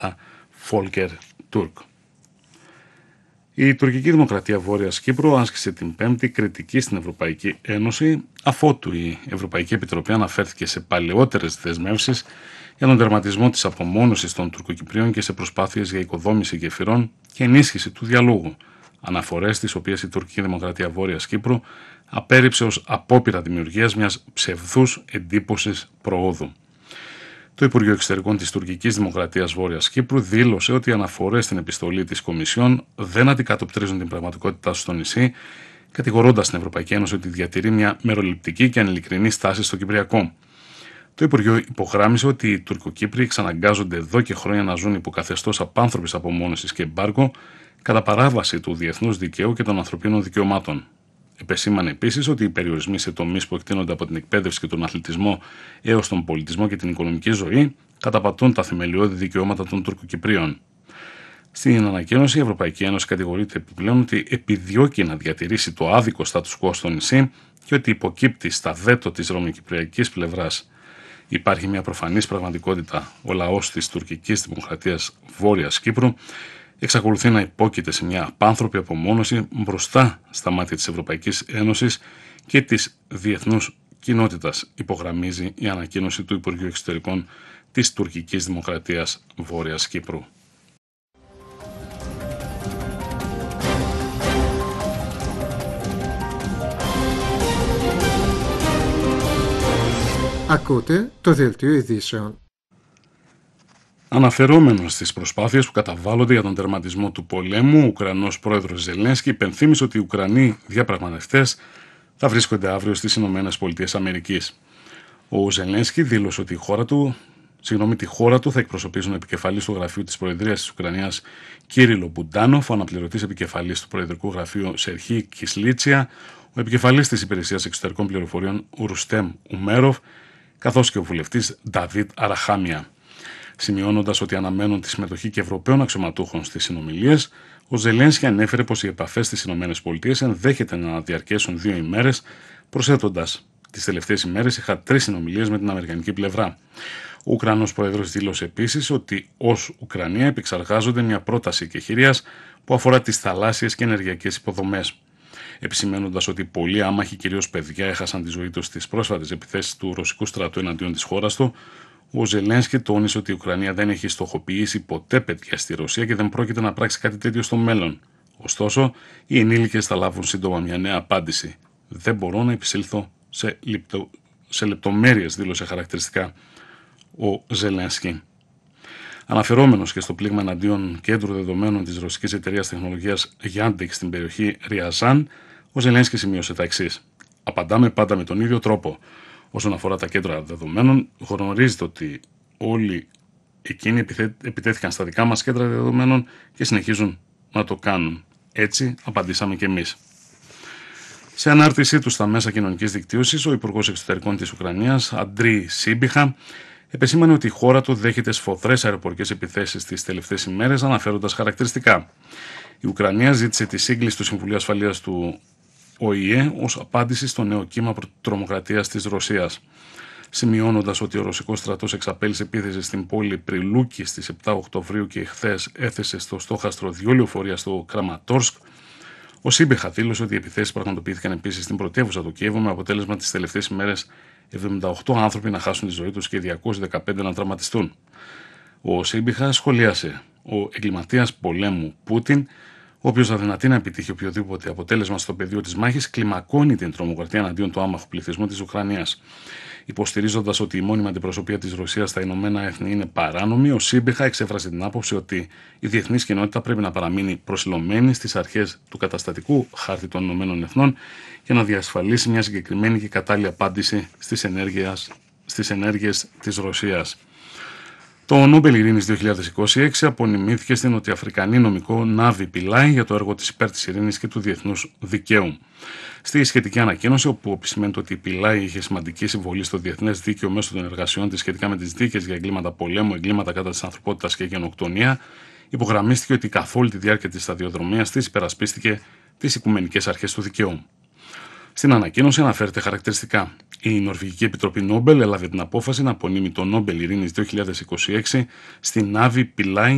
Φόλκερ Τούρκ. Η τουρκική δημοκρατία Βόρειας Κύπρου άσκησε την Πέμπτη κριτική στην Ευρωπαϊκή Ένωση, αφότου η Ευρωπαϊκή Επιτροπή αναφέρθηκε σε παλαιότερες δεσμεύσεις για τον τερματισμό της απομόνωσης των Τουρκοκυπρίων και σε προσπάθειες για οικοδόμηση γεφυρών και ενίσχυση του διαλόγου, αναφορές τις οποίες η τουρκική δημοκρατία Βόρειας Κύπρου απέρριψε ως απόπειρα δημιουργίας μιας ψευδούς εντύπωσης προόδου. Το Υπουργείο Εξωτερικών της Τουρκικής Δημοκρατίας Βόρειας Κύπρου δήλωσε ότι οι αναφορές στην επιστολή της Κομισιόν δεν αντικατοπτρίζουν την πραγματικότητα στο νησί, κατηγορώντας την Ευρωπαϊκή Ένωση ότι διατηρεί μια μεροληπτική και ανειλικρινή στάση στο Κυπριακό. Το Υπουργείο υπογράμμισε ότι οι Τουρκοκύπροι εξαναγκάζονται εδώ και χρόνια να ζουν υπό καθεστώς απάνθρωπης απομόνωσης και εμπάργκο, κατά παράβαση του διεθνούς δικαίου και των ανθρωπίνων δικαιωμάτων. Επεσήμανε επίσης ότι οι περιορισμοί σε τομείς που εκτείνονται από την εκπαίδευση και τον αθλητισμό έως τον πολιτισμό και την οικονομική ζωή καταπατούν τα θεμελιώδη δικαιώματα των Τουρκοκυπρίων. Στην ανακοίνωση, η Ευρωπαϊκή Ένωση κατηγορείται επιπλέον ότι επιδιώκει να διατηρήσει το άδικο status quo στο νησί και ότι υποκύπτει στα βέτο της ρωμαιοκυπριακής πλευράς. Υπάρχει μια προφανής πραγματικότητα. Ο λαός της τουρκικής δημοκρατίας Βόρειας Κύπρου εξακολουθεί να υπόκειται σε μια απάνθρωπη απομόνωση μπροστά στα μάτια της Ευρωπαϊκής Ένωσης και της διεθνούς κοινότητας, υπογραμμίζει η ανακοίνωση του Υπουργείου Εξωτερικών της Τουρκικής Δημοκρατίας Βόρειας Κύπρου. Ακούτε το Δελτίο Ειδήσεων. Αναφερόμενος στις προσπάθειες που καταβάλλονται για τον τερματισμό του πολέμου, ο Ουκρανός πρόεδρος Ζελένσκι υπενθύμισε ότι οι Ουκρανοί διαπραγματευτές θα βρίσκονται αύριο στις ΗΠΑ. Ο Ζελένσκι δήλωσε ότι τη χώρα του θα εκπροσωπήσουν επικεφαλής του γραφείου της Προεδρίας της Ουκρανίας Κύριλο Μπουντάνοφ, ο αναπληρωτής επικεφαλής του Προεδρικού Γραφείου Σερχή Κισλίτσια, ο επικεφαλής της Υπηρεσίας Εξωτερικών Πληροφοριών Ρουστέμ Ουμέροφ, καθώς και ο βουλευτής Νταβίτ Αραχάμια. Σημειώνοντας ότι αναμένουν τη συμμετοχή και Ευρωπαίων αξιωματούχων στις συνομιλίες, ο Ζελένσκι ανέφερε πως οι επαφές στις ΗΠΑ ενδέχεται να διαρκέσουν 2 ημέρες, προσθέτοντας: τις τελευταίες ημέρες είχα 3 συνομιλίες με την αμερικανική πλευρά. Ο Ουκρανός πρόεδρος δήλωσε επίσης ότι ως Ουκρανία επεξεργάζονται μια πρόταση εκεχηρίας που αφορά τις θαλάσσιες και ενεργειακές υποδομές. Επισημαίνοντας ότι πολλοί άμαχοι, κυρίως παιδιά, έχασαν τη ζωή τους στις πρόσφατες επιθέσεις του ρωσικού στρατού εναντίον της χώρας του, ο Ζελένσκι τόνισε ότι η Ουκρανία δεν έχει στοχοποιήσει ποτέ παιδιά στη Ρωσία και δεν πρόκειται να πράξει κάτι τέτοιο στο μέλλον. Ωστόσο, οι ενήλικες θα λάβουν σύντομα μια νέα απάντηση. Δεν μπορώ να επισέλθω σε λεπτομέρειες, δήλωσε χαρακτηριστικά ο Ζελένσκι. Αναφερόμενος και στο πλήγμα εναντίον κέντρου δεδομένων της ρωσικής εταιρείας τεχνολογίας Yandex στην περιοχή Ριαζάν, ο Ζελένσκι σημείωσε τα εξής: απαντάμε πάντα με τον ίδιο τρόπο. Όσον αφορά τα κέντρα δεδομένων, γνωρίζετε ότι όλοι εκείνοι επιτέθηκαν στα δικά μας κέντρα δεδομένων και συνεχίζουν να το κάνουν. Έτσι απαντήσαμε κι εμείς. Σε ανάρτησή του στα μέσα κοινωνικής δικτύωσης, ο Υπουργός Εξωτερικών της Ουκρανίας, Αντρί Σίμπιχα, επεσήμανε ότι η χώρα του δέχεται σφοδρές αεροπορικές επιθέσεις τις τελευταίες ημέρες, αναφέροντας χαρακτηριστικά. Η Ουκρανία ζήτησε τη σύγκληση του Συμβουλίου Ασφαλείας του ΟΗΕ ως απάντηση στο νέο κύμα τρομοκρατίας της Ρωσίας. Σημειώνοντας ότι ο ρωσικός στρατός εξαπέλυσε επίθεση στην πόλη Πριλούκη στις 7 Οκτωβρίου και χθες έθεσε στο στόχαστρο 2 λεωφορεία στο Κραματόρσκ, ο Σίμπιχα δήλωσε ότι οι επιθέσεις πραγματοποιήθηκαν επίσης στην πρωτεύουσα του Κιέβου, με αποτέλεσμα τις τελευταίες ημέρες 78 άνθρωποι να χάσουν τη ζωή τους και 215 να τραυματιστούν. Ο Σίμπιχα σχολίασε: ο εγκληματίας πολέμου Πούτιν, ο οποίος αδυνατεί να επιτύχει οποιοδήποτε αποτέλεσμα στο πεδίο της μάχης, κλιμακώνει την τρομοκρατία εναντίον του άμαχου πληθυσμού της Ουκρανίας. Υποστηρίζοντας ότι η μόνιμη αντιπροσωπεία της Ρωσίας στα Ηνωμένα Έθνη είναι παράνομη, ο Σίμπιχα εξέφρασε την άποψη ότι η διεθνής κοινότητα πρέπει να παραμείνει προσιλωμένη στις αρχές του καταστατικού χάρτη των Ηνωμένων Εθνών για να διασφαλίσει μια συγκεκριμένη και κατάλληλη απάντηση στις ενέργειες της Ρωσίας. Το Νόμπελ Ειρήνης 2026 απονημήθηκε στην νοτιοαφρικανή νομικό Νάβι Πιλάι για το έργο της υπέρ της ειρήνης και του διεθνούς δικαίου. Στη σχετική ανακοίνωση, όπου επισημαίνεται ότι η Πιλάι είχε σημαντική συμβολή στο διεθνές δίκαιο μέσω των εργασιών της σχετικά με τις δίκες για εγκλήματα πολέμου, εγκλήματα κατά της ανθρωπότητας και γενοκτονία, υπογραμμίστηκε ότι καθ' όλη τη διάρκεια της σταδιοδρομίας της υπερασπίστηκε τις οικουμενικές αρχές του δικαίου. Στην ανακοίνωση αναφέρεται χαρακτηριστικά: η Νορβηγική Επιτροπή Νόμπελ έλαβε την απόφαση να απονείμει το Νόμπελ Ειρήνης 2026 στην Νάβι Πιλάι